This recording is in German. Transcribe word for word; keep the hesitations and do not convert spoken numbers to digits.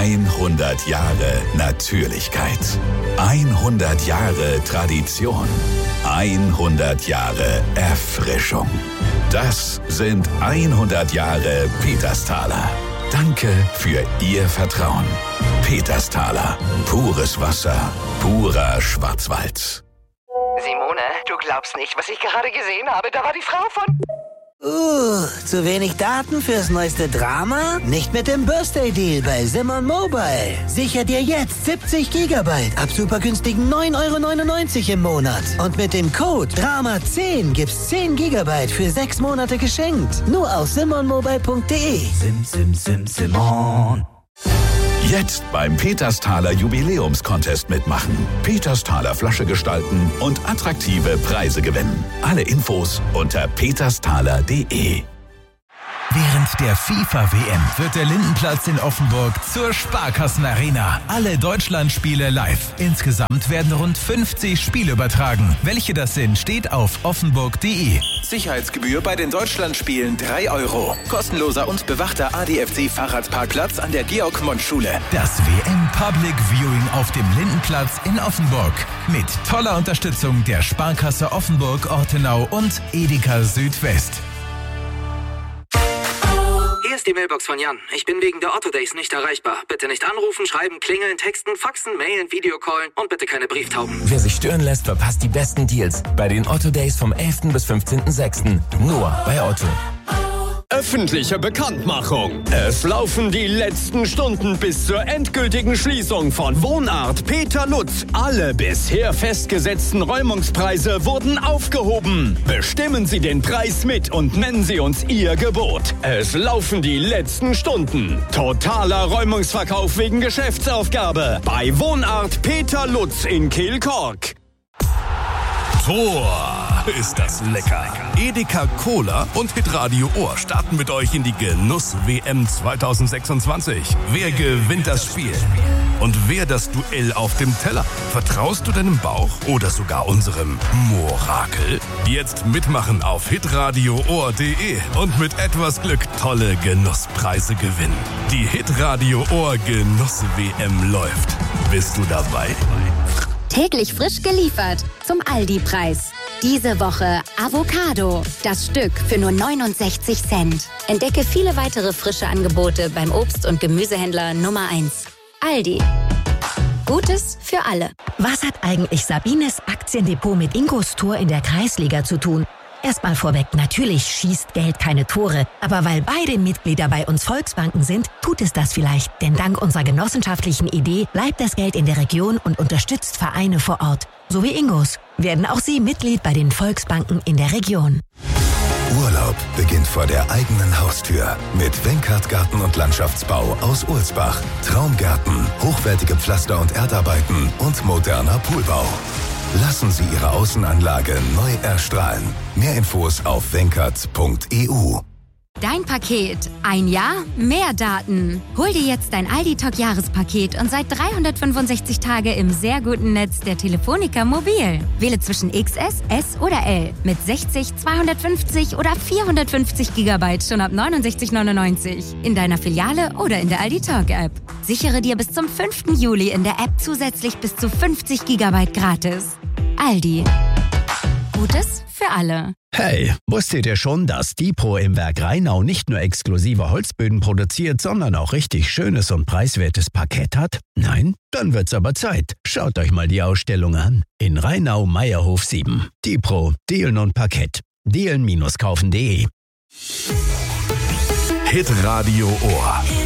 hundert Jahre Natürlichkeit. hundert Jahre Tradition. hundert Jahre Erfrischung. Das sind hundert Jahre Petersthaler. Danke für Ihr Vertrauen. Petersthaler. Pures Wasser. Purer Schwarzwald. Simone, du glaubst nicht, was ich gerade gesehen habe. Da war die Frau von... Uh, zu wenig Daten fürs neueste Drama? Nicht mit dem Birthday-Deal bei Simon Mobile. Sicher dir jetzt siebzig Gigabyte ab super günstigen neun Euro neunundneunzig im Monat. Und mit dem Code Drama zehn gibt's zehn Gigabyte für sechs Monate geschenkt. Nur auf simon mobile punkt de. Sim, sim, sim, Simon. Jetzt beim Petersthaler Jubiläumscontest mitmachen. Petersthaler Flasche gestalten und attraktive Preise gewinnen. Alle Infos unter petersthaler punkt de. Während der FIFA-W M wird der Lindenplatz in Offenburg zur Sparkassen-Arena. Alle Deutschlandspiele live. Insgesamt werden rund fünfzig Spiele übertragen. Welche das sind, steht auf offenburg punkt de. Sicherheitsgebühr bei den Deutschlandspielen drei Euro. Kostenloser und bewachter A D F C-Fahrradparkplatz an der Georg-Mondt-Schule. Das W M Public Viewing auf dem Lindenplatz in Offenburg. Mit toller Unterstützung der Sparkasse Offenburg-Ortenau und Edeka Südwest. Hier ist die Mailbox von Jan. Ich bin wegen der Otto Days nicht erreichbar. Bitte nicht anrufen, schreiben, klingeln, texten, faxen, mailen, Videocallen und bitte keine Brieftauben. Wer sich stören lässt, verpasst die besten Deals bei den Otto Days vom elften bis fünfzehnten sechsten Nur bei Otto. Öffentliche Bekanntmachung. Es laufen die letzten Stunden bis zur endgültigen Schließung von Wohnart Peter Lutz. Alle bisher festgesetzten Räumungspreise wurden aufgehoben. Bestimmen Sie den Preis mit und nennen Sie uns Ihr Gebot. Es laufen die letzten Stunden. Totaler Räumungsverkauf wegen Geschäftsaufgabe bei Wohnart Peter Lutz in Kehlkork. Tor, ist das lecker. Edeka Cola und Hitradio Ohr starten mit euch in die Genuss-W M zwanzig sechsundzwanzig. Wer gewinnt das Spiel? Und wer das Duell auf dem Teller? Vertraust du deinem Bauch oder sogar unserem Morakel? Jetzt mitmachen auf hitradio ohr punkt de und mit etwas Glück tolle Genusspreise gewinnen. Die Hitradio Ohr Genuss-W M läuft. Bist du dabei? Täglich frisch geliefert zum Aldi-Preis. Diese Woche Avocado. Das Stück für nur neunundsechzig Cent. Entdecke viele weitere frische Angebote beim Obst- und Gemüsehändler Nummer eins. Aldi. Gutes für alle. Was hat eigentlich Sabines Aktiendepot mit Ingos Tor in der Kreisliga zu tun? Erstmal vorweg, natürlich schießt Geld keine Tore. Aber weil beide Mitglieder bei uns Volksbanken sind, tut es das vielleicht. Denn dank unserer genossenschaftlichen Idee bleibt das Geld in der Region und unterstützt Vereine vor Ort. So wie Ingos. Werden auch Sie Mitglied bei den Volksbanken in der Region. Urlaub beginnt vor der eigenen Haustür. Mit Wenkert Garten und Landschaftsbau aus Ulsbach. Traumgärten, hochwertige Pflaster- und Erdarbeiten und moderner Poolbau. Lassen Sie Ihre Außenanlage neu erstrahlen. Mehr Infos auf wenkert punkt e u. Dein Paket. Ein Jahr, mehr Daten. Hol dir jetzt dein Aldi-Talk-Jahrespaket und seit dreihundertfünfundsechzig Tage im sehr guten Netz der Telefonica Mobil. Wähle zwischen X S, S oder L mit sechzig, zweihundertfünfzig oder vierhundertfünfzig Gigabyte schon ab neunundsechzig neunundneunzig. In deiner Filiale oder in der Aldi-Talk-App. Sichere dir bis zum fünften Juli in der App zusätzlich bis zu fünfzig Gigabyte gratis. Aldi. Gutes für alle. Hey, wusstet ihr schon, dass Dipro im Werk Rheinau nicht nur exklusive Holzböden produziert, sondern auch richtig schönes und preiswertes Parkett hat? Nein? Dann wird's aber Zeit. Schaut euch mal die Ausstellung an. In Rheinau-Meierhof sieben. Dipro, Dielen und Parkett. dielen Bindestrich kaufen punkt de. Hitradio Ohr.